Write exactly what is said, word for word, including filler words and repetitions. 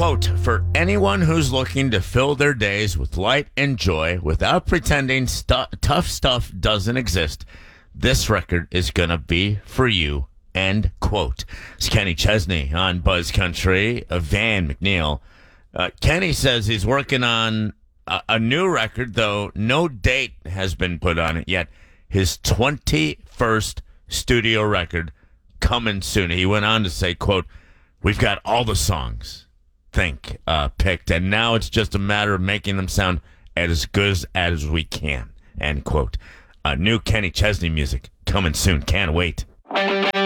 Quote, for anyone who's looking to fill their days with light and joy without pretending stu- tough stuff doesn't exist, this record is going to be for you. End quote. It's Kenny Chesney on Buzz Country, uh, Van McNeil. Uh, Kenny says he's working on a, a new record, though no date has been put on it yet. His twenty-first studio record coming soon. He went on to say, quote, we've got all the songs, think, uh, picked, and now it's just a matter of making them sound as good as we can, end quote. Uh, new Kenny Chesney music coming soon. Can't wait.